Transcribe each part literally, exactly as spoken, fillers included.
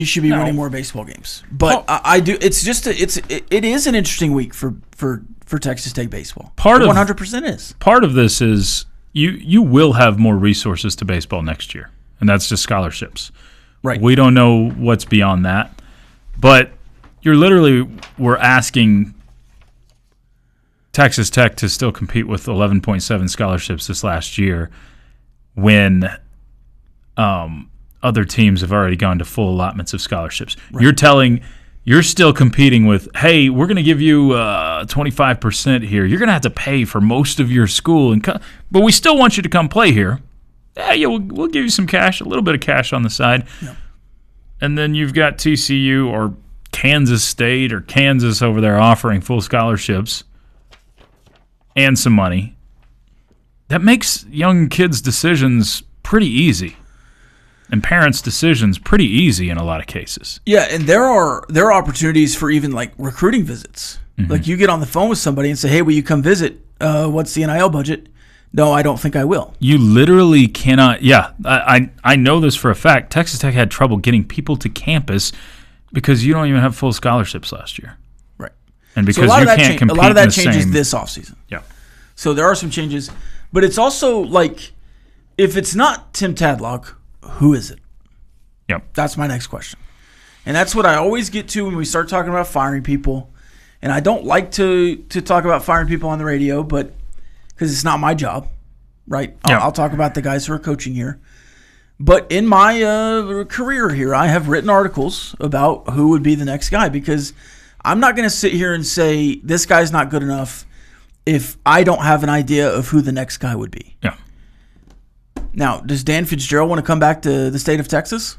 You should be No. winning more baseball games. But Oh. I, I do. It's just a, it's it, it is an interesting week for for for Texas Tech baseball. Part of one hundred percent is. Part of this is you you will have more resources to baseball next year, and that's just scholarships. Right. We don't know what's beyond that, but you're literally we're asking Texas Tech to still compete with eleven point seven scholarships this last year when um, other teams have already gone to full allotments of scholarships. Right. You're telling you're still competing with, hey, we're going to give you uh, twenty-five percent here. You're going to have to pay for most of your school, and co- but we still want you to come play here. Yeah, yeah, we'll, we'll give you some cash, a little bit of cash on the side. Yep. And then you've got T C U or Kansas State or Kansas over there offering full scholarships and some money. That makes young kids' decisions pretty easy, and parents' decisions pretty easy in a lot of cases. Yeah, and there are there are opportunities for even like recruiting visits. Mm-hmm. Like you get on the phone with somebody and say, "Hey, will you come visit? Uh, what's the N I L budget?" No, I don't think I will. You literally cannot. Yeah, I, I I know this for a fact. Texas Tech had trouble getting people to campus because you don't even have full scholarships last year. Right. And because so you can't cha- compete a lot of that in the changes same, this offseason. Yeah. So there are some changes, but it's also like, if it's not Tim Tadlock, who is it? Yep. That's my next question. And that's what I always get to when we start talking about firing people. And I don't like to to talk about firing people on the radio, but because it's not my job, right? I'll, Yep. I'll talk about the guys who are coaching here. But in my uh, career here, I have written articles about who would be the next guy, because I'm not going to sit here and say this guy's not good enough if I don't have an idea of who the next guy would be. Yeah. Now, does Dan Fitzgerald want to come back to the state of Texas?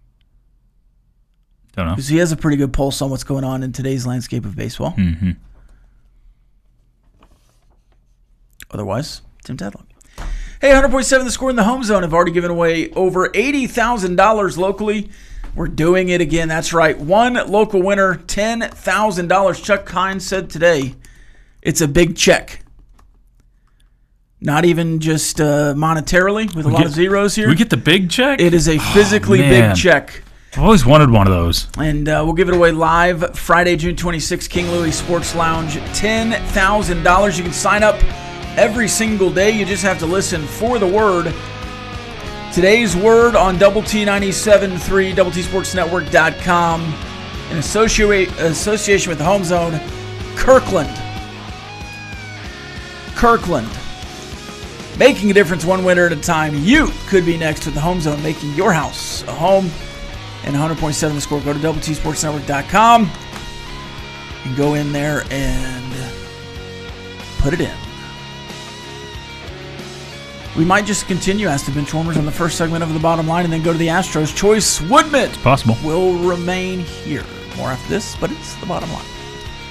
Don't know. Because he has a pretty good pulse on what's going on in today's landscape of baseball. Mm-hmm. Otherwise, Tim Tadlock. Hey, one hundred point seven The Score in the Home Zone have already given away over eighty thousand dollars locally. We're doing it again. That's right. One local winner, ten thousand dollars. Chuck Hines said today it's a big check. Not even just uh, monetarily with a We lot get- of zeros here. We get the big check? It is a physically Oh, big man. check. I've always wanted one of those. And uh, we'll give it away live Friday, June twenty-sixth, King Louis Sports Lounge. ten thousand dollars. You can sign up every single day. You just have to listen for the word. Today's word on Double T ninety-seven point three, double T sports network dot com. In associate, association with the Home Zone, Kirkland. Kirkland. Making a difference one winner at a time. You could be next with the Home Zone, making your house a home. And one hundred point seven The Score. Go to double T sports network dot com and go in there and put it in. We might just continue Ask the Benchwarmers on the first segment of The Bottom Line and then go to the Astros. Choice Woodman It's possible. will remain here. More after this, but it's The Bottom Line.